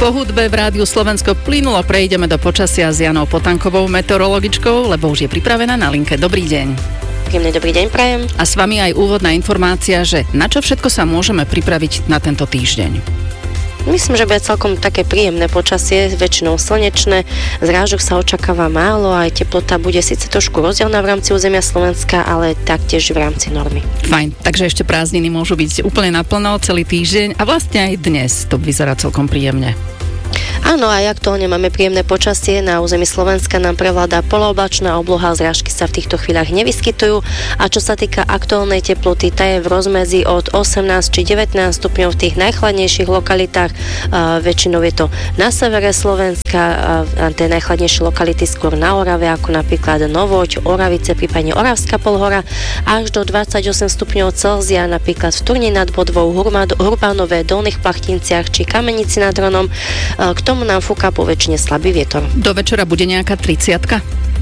Po hudbe v Rádiu Slovensko plynulo prejdeme do počasia s Janou Potankovou, meteorologičkou, lebo už je pripravená na linke. Dobrý deň. Príjemný dobrý deň prajem. A s vami aj úvodná informácia, že na čo všetko sa môžeme pripraviť na tento týždeň. Myslím, že bude celkom také príjemné počasie, väčšinou slnečné, zrážok sa očakáva málo, aj teplota bude síce trošku rozdielna v rámci územia Slovenska, ale taktiež v rámci normy. Fajn, takže ešte prázdniny môžu byť úplne naplno celý týždeň a vlastne aj dnes to vyzerá celkom príjemne. Áno, aj aktuálne máme príjemné počasie. Na území Slovenska nám prevláda polooblačná obloha, zrážky sa v týchto chvíľach nevyskytujú. A čo sa týka aktuálnej teploty, tá je v rozmedzi od 18 či 19 stupňov v tých najchladnejších lokalitách. Väčšinou je to na severe Slovenska, tie najchladnejšie lokality skôr na Orave, ako napríklad Novoť, Oravice, prípadne Oravská polhora, až do 28 stupňov Celzia, napríklad v Turni nad Bodvou, Hurbánove, Dolných Plachtinciach či Kamenici nad Hronom. K tomu nám fúka po väčšine slabý vietor. Do večera bude nejaká 30-ka?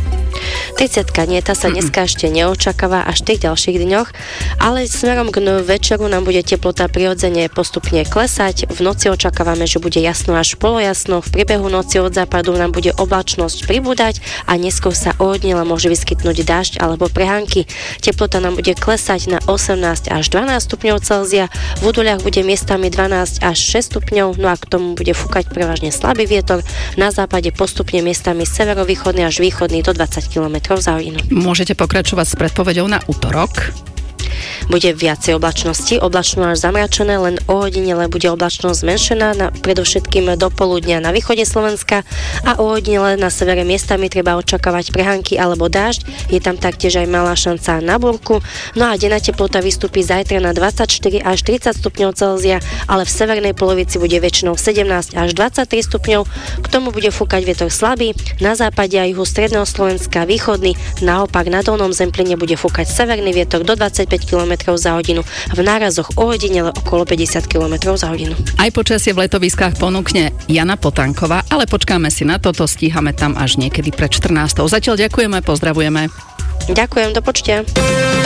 30-ka nie, tá sa dneska ešte neočakáva až v tých ďalších dňoch, ale smerom k večeru nám bude teplota prirodzene postupne klesať. V noci očakávame, že bude jasno až polojasno, v priebehu noci od západu nám bude oblačnosť pribúdať a neskôr sa ojedinele môže vyskytnúť dážď alebo prehánky. Teplota nám bude klesať na 18 až 12 stupňov Celzia, v údoľach bude miestami 12 až 6 stupňov, no a k tomu bude fúkať prevažne slabý vietor, na západe postupne miestami severovýchodný až východný do 20 km za hodinu. Môžete pokračovať s predpoveďou na útorok? Bude viacej oblačnosti, oblačno až zamračené, len ojedinele bude oblačnosť zmenšená, predovšetkým do poludnia na východe Slovenska a ojedinele na severe miestami treba očakávať prehánky alebo dážď, je tam taktiež aj malá šanca na búrku, no a denná teplota vystúpi zajtra na 24 až 30 stupňov Celzia, ale v severnej polovici bude väčšinou 17 až 23 stupňov, k tomu bude fúkať vietor slabý, na západe a juhu stredného Slovenska východný, naopak na dolnom Zempline bude fúkať severný vietor do 25 km za hodinu, v nárazoch ojedinele okolo 50 km za hodinu. Aj počasie v letoviskách ponúkne Jana Potanková, ale počkáme si na toto, stíhame tam až niekedy pred 14. Zatiaľ ďakujeme, pozdravujeme. Ďakujem, do počutia.